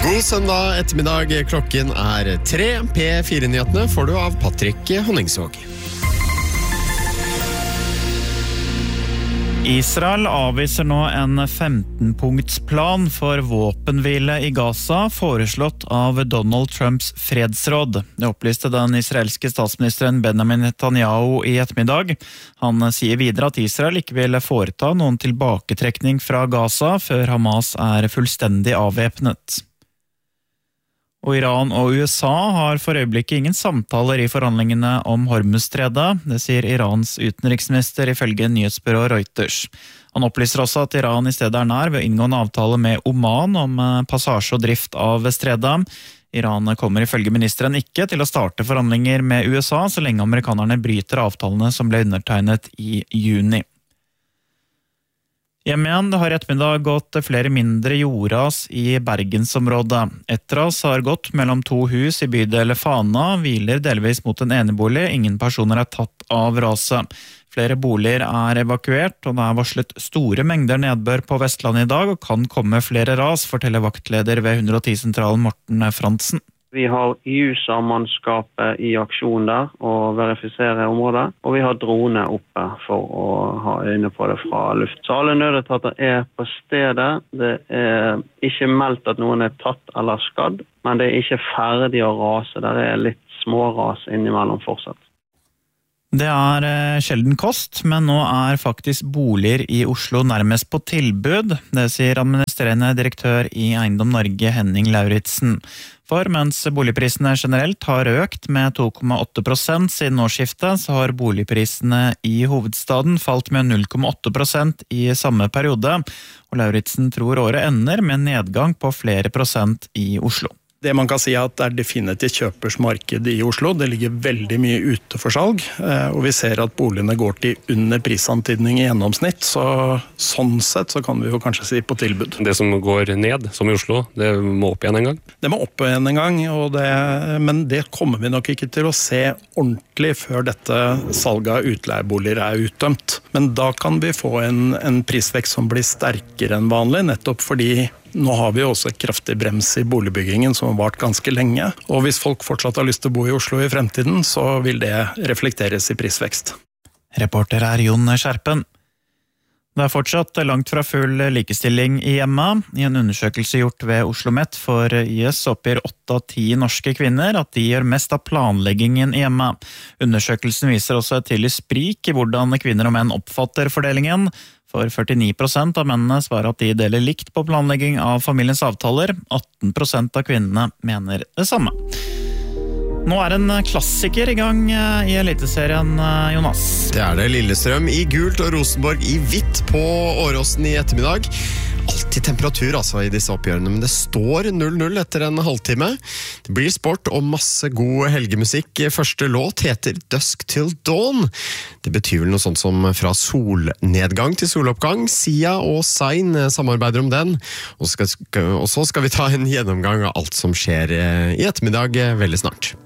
God søndag ettermiddag, klokken 3. P4-nyhetene får du av Patrick Honningsvåg. Israel avviser nå en 15-punktsplan for våpenhvile i Gaza, foreslått av Donald Trumps fredsråd. Det opplyste den israelske statsministeren Benjamin Netanyahu i ettermiddag. Han sier videre at Israel ikke vil foreta noen tilbaketrekning fra Gaza før Hamas fullstendig avvæpnet. Og Iran og USA har for øyeblikket ingen samtaler i forhandlingene om Hormuzstredet. Det sier Irans utenriksminister ifølge nyhetsbyrået Reuters. Han opplyser også at Iran i stedet nær ved å inngå en avtale med Oman om passasje og drift av stredet. Iran kommer ifølge ministeren ikke til å starte forhandlinger med USA så lenge amerikanerne bryter avtalene som ble undertegnet i juni. Hjem igjen, det har i ettermiddag gått flere mindre jordras i Bergensområdet. Et ras har gått mellom to hus i bydel Fana, hviler delvis mot en enebolig. Ingen personer tatt av raset. Flere boliger evakuert, og det varslet store mengder nedbør på Vestlandet i dag, og kan komme flere ras, forteller vaktleder ved 110-sentralen Morten Frantzen. Vi har USA-mannskapet i aksjon der og verifisere området, og vi har drone oppe for å ha øyne på det fra luft. Så alle nødetater på stedet. Det ikke meldt at noen tatt eller skadd, men det ikke ferdig å rase. Det litt småras innimellom fortsatt. Det sjelden kost, men nå faktisk boliger i Oslo nærmest på tilbud. Det sier administrerende direktør i Eiendom Norge, Henning Lauritsen. For mens boligprisene generelt har økt med 2,8% siden årsskiftet, så har boligprisene i hovedstaden falt med 0,8% i samme periode. Og Lauritsen tror året ender med nedgang på flere prosent i Oslo. Det man kan si at det definitivt kjøpers marked i Oslo. Det ligger veldig mye ute for salg, og vi ser at boligene går til under prisantydning i gjennomsnitt, så sånn sett så kan vi jo kanskje si på tilbud. Det som går ned, som i Oslo, det må opp igjen en gang? Det må opp igjen en gang, men det kommer vi nok ikke til å se ordentlig før dette salget av utleieboliger utdømt. Men da kan vi få en prisvekst som blir sterkere enn vanlig, nettopp fordi nå har vi også et kraftig brems i boligbyggingen som har vart ganske lenge, og hvis folk fortsatt har lyst til å bo i Oslo i fremtiden, så vil det reflekteres i prisvekst. Reporter Jon Skjerpen. Det fortsatt langt fra full likestilling i hjemmet. I en undersøkelse gjort ved Oslo Met for YS oppgir 8 av 10 norske kvinner at de gjør mest av planleggingen i hjemmet. Undersøkelsen viser også et tydelig sprik i hvordan kvinner og menn oppfatter fordelingen. For 49% av mennene svarer at de deler likt på planlegging av familiens avtaler. 18% av kvinnene mener det samme. Nå en klassiker i gang i Eliteserien, Jonas. Det det. Lillestrøm i gult og Rosenborg i hvitt på Åråsen i ettermiddag. Alltid temperatur i disse oppgjørene, men det står 0-0 etter en halvtime. Det blir sport og masse god helgemusikk. Første låt heter Dusk Till Dawn. Det betyr vel noe sånt som fra solnedgang til soloppgang. Sia og Zayn samarbeider om den. Og så skal vi ta en gjennomgang av alt som skjer i ettermiddag veldig snart.